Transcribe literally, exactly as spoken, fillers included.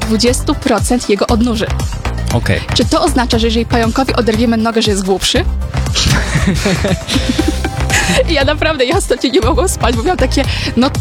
dwadzieścia procent jego odnóży. Okej. Czy to oznacza, że jeżeli pająkowi oderwiemy nogę, że jest głupszy? I ja naprawdę, ja ostatnio nie mogłam spać, bo miałam takie, no